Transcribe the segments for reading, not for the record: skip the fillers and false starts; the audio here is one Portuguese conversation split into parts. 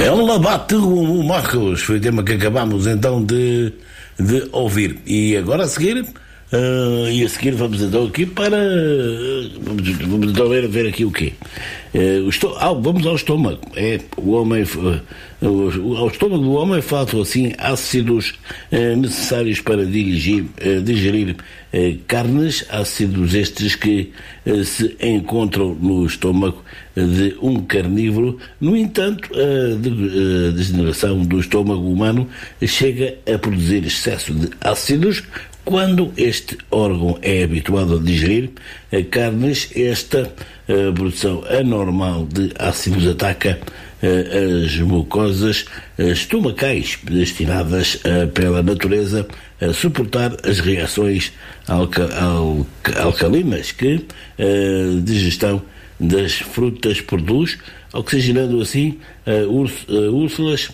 Ela bate o Marcos, foi o tema que acabámos então de ouvir. E agora a seguir, vamos então aqui para. Vamos então ver aqui o quê? Vamos ao estômago. O homem. Ao estômago do homem faltam assim ácidos necessários para digerir carnes, ácidos estes que se encontram no estômago de um carnívoro. No entanto, a degeneração do estômago humano chega a produzir excesso de ácidos. Quando este órgão é habituado a digerir carnes, esta produção anormal de ácidos ataca as mucosas estomacais, destinadas pela natureza a suportar as reações alcalinas que a digestão das frutas produz, oxigenando assim úrsulas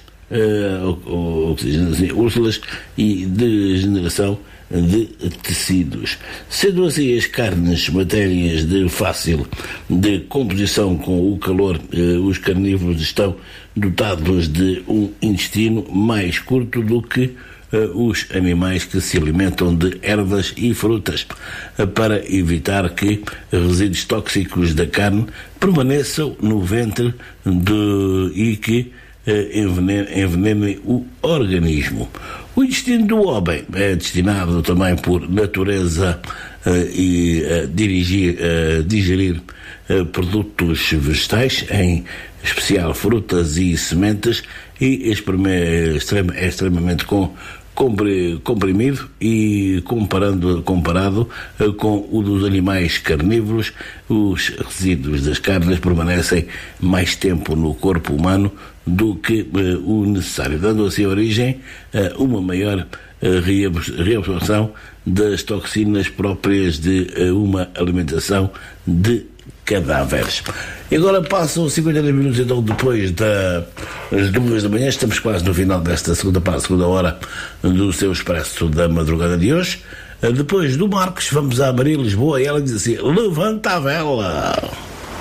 e degeneração de tecidos. Sendo assim as carnes matérias de fácil decomposição com o calor, os carnívoros estão dotados de um intestino mais curto do que os animais que se alimentam de ervas e frutas, para evitar que resíduos tóxicos da carne permaneçam no ventre e que envenenem o organismo. O intestino do homem é destinado também por natureza a digerir produtos vegetais, em especial frutas e sementes, e é extremamente comprimido e comparado com o dos animais carnívoros, os resíduos das carnes permanecem mais tempo no corpo humano do que o necessário, dando assim origem a uma maior reabsorção das toxinas próprias de uma alimentação de cadáveres. E agora passam 52 minutos então depois das 2 da manhã, estamos quase no final desta segunda hora do seu Expresso da madrugada de hoje. Depois do Marcos, vamos à Maria Lisboa e ela diz assim: levanta a vela.